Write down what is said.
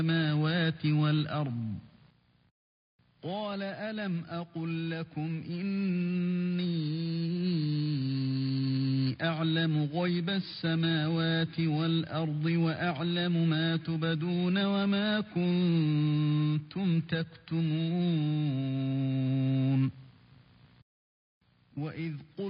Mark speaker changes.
Speaker 1: السماوات والأرض قال ألم أقل لكم إني أعلم غيب السماوات والأرض وأعلم ما تبدون وما كنتم تكتمون وإذ